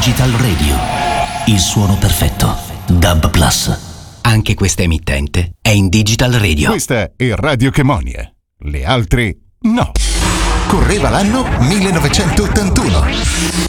Digital Radio, il suono perfetto. DAB+. Anche questa emittente è in Digital Radio. Questa è Radio Chemonia. Le altre no. Correva l'anno 1981.